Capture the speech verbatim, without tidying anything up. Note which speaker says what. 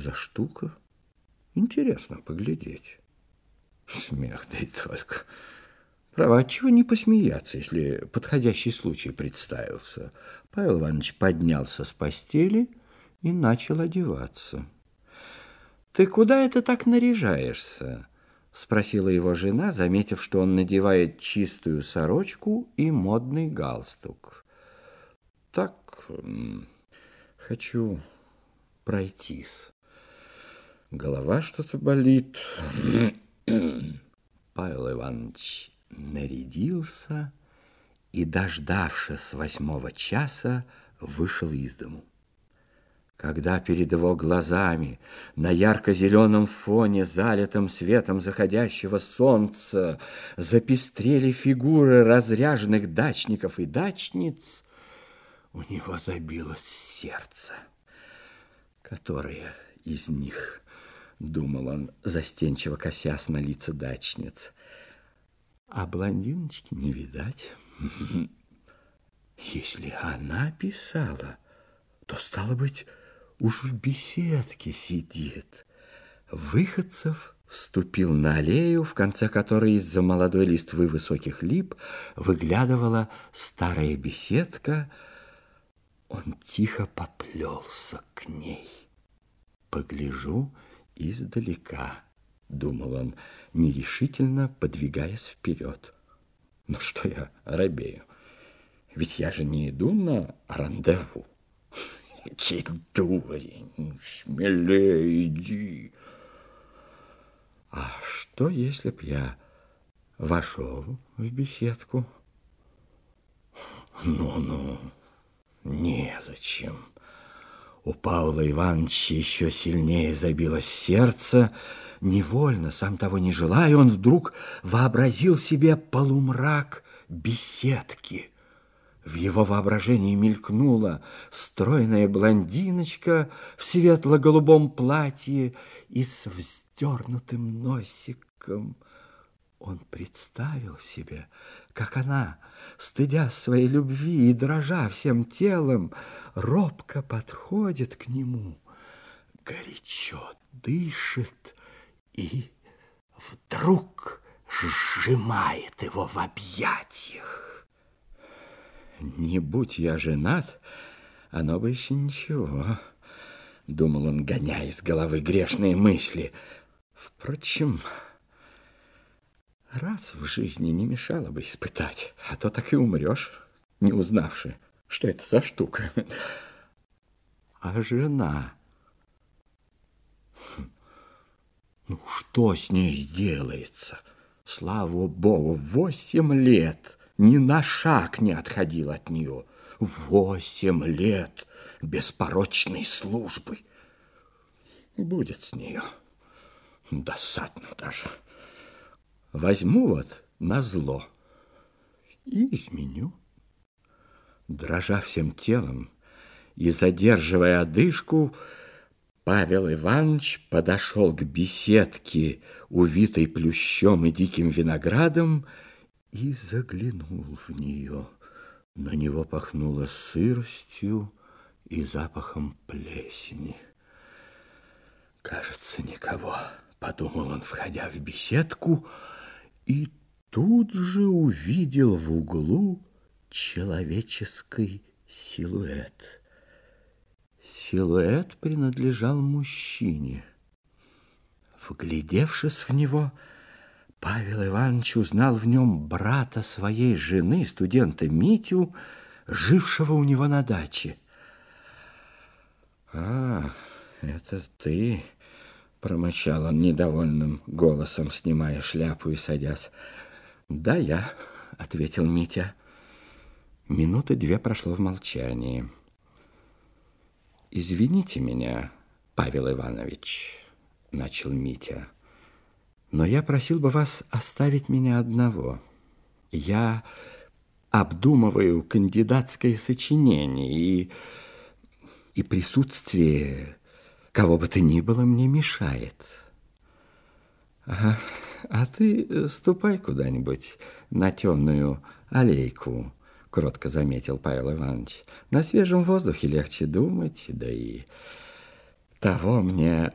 Speaker 1: за штука? Интересно поглядеть. Смех, да и только. Право, отчего не посмеяться, если подходящий случай представился? Павел Иванович поднялся с постели и начал одеваться. «Ты куда это так наряжаешься?» — спросила его жена, заметив, что он надевает чистую сорочку и модный галстук. «Так, хочу пройтись. Голова что-то болит». Павел Иванович нарядился и, дождавшись восьмого часа, вышел из дому. Когда перед его глазами на ярко-зеленом фоне, залитом светом заходящего солнца, запестрели фигуры разряженных дачников и дачниц, у него забилось сердце. Которая из них, думал он, застенчиво косясь на лица дачниц, а блондиночки не видать. Если она писала, то, стало быть, уж в беседке сидит. Выходцев вступил на аллею, в конце которой из-за молодой листвы высоких лип выглядывала старая беседка. Он тихо поплелся к ней. «Погляжу издалека», — думал он, нерешительно подвигаясь вперед. «Ну что я робею? Ведь я же не иду на рандеву». «Ки дурень, смелее иди». А что, если б я вошел в беседку? Ну-ну, незачем. У Павла Ивановича еще сильнее забилось сердце. Невольно, сам того не желая, он вдруг вообразил себе полумрак беседки. В его воображении мелькнула стройная блондиночка в светло-голубом платье и с вздернутым носиком. Он представил себе, как она, стыдя своей любви и дрожа всем телом, робко подходит к нему, горячо дышит и вдруг сжимает его в объятиях. «Не будь я женат, оно бы еще ничего», — думал он, гоняя из головы грешные мысли. «Впрочем, раз в жизни не мешало бы испытать, а то так и умрешь, не узнавши, что это за штука. А жена? Ну, что с ней сделается? Слава Богу, восемь лет ни на шаг не отходил от нее. Восемь лет беспорочной службы. Будет с нее. Досадно даже. Возьму вот назло и изменю». Дрожа всем телом и задерживая одышку, Павел Иванович подошел к беседке, увитой плющом и диким виноградом, и заглянул в нее. На него пахнуло сыростью и запахом плесени. «Кажется, никого», — подумал он, входя в беседку, и тут же увидел в углу человеческий силуэт. Силуэт принадлежал мужчине. Вглядевшись в него, Павел Иванович узнал в нем брата своей жены, студента Митю, жившего у него на даче. «А, это ты», — промычал он недовольным голосом, снимая шляпу и садясь. «Да, я», — ответил Митя. Минуты две прошло в молчании. «Извините меня, Павел Иванович», — начал Митя, «но я просил бы вас оставить меня одного. Я обдумываю кандидатское сочинение, и, и присутствие кого бы то ни было мне мешает. А, а ты ступай куда-нибудь на темную аллейку», — кротко заметил Павел Иванович. «На свежем воздухе легче думать, да и того мне